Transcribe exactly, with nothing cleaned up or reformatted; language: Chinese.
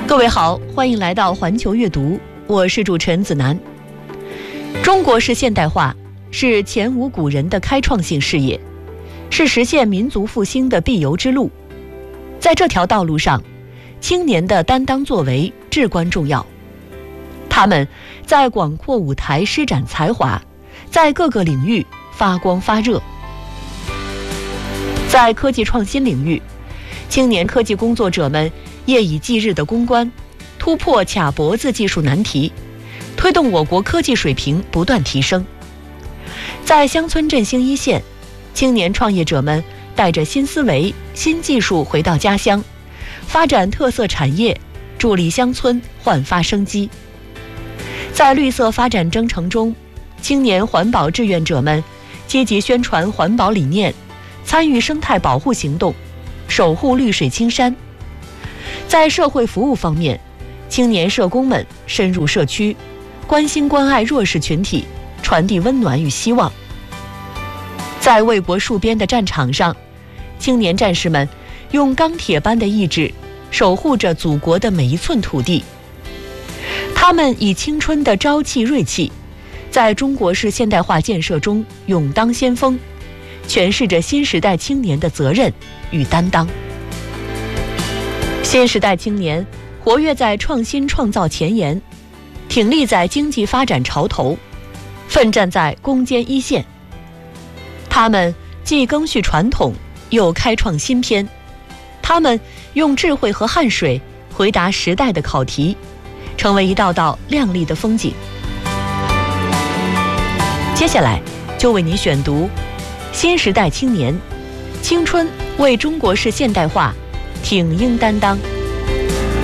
各位好，欢迎来到环球阅读，我是主持人子楠。中国式现代化是前无古人的开创性事业，是实现民族复兴的必由之路。在这条道路上，青年的担当作为至关重要。他们在广阔舞台施展才华，在各个领域发光发热。在科技创新领域，青年科技工作者们夜以继日的攻关，突破卡脖子技术难题，推动我国科技水平不断提升。在乡村振兴一线，青年创业者们带着新思维、新技术回到家乡，发展特色产业，助力乡村焕发生机。在绿色发展征程中，青年环保志愿者们积极宣传环保理念，参与生态保护行动，守护绿水青山。在社会服务方面，青年社工们深入社区，关心关爱弱势群体，传递温暖与希望。在为国戍边的战场上，青年战士们用钢铁般的意志守护着祖国的每一寸土地。他们以青春的朝气锐气，在中国式现代化建设中勇当先锋，诠释着新时代青年的责任与担当。新时代青年活跃在创新创造前沿，挺立在经济发展潮头，奋战在攻坚一线。他们既赓续传统，又开创新篇。他们用智慧和汗水回答时代的考题，成为一道道亮丽的风景。接下来就为您选读新时代青年，青春为中国式现代化挺膺担当。